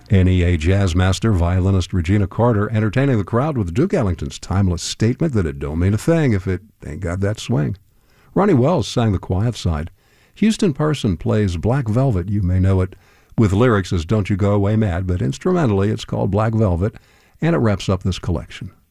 NEA jazz master, violinist Regina Carter entertaining the crowd with Duke Ellington's timeless statement that it don't mean a thing if it ain't got that swing. Ronnie Wells sang The Quiet Side. Houston Person plays Black Velvet. You may know it with lyrics as Don't You Go Away Mad, but instrumentally it's called Black Velvet, and it wraps up this collection.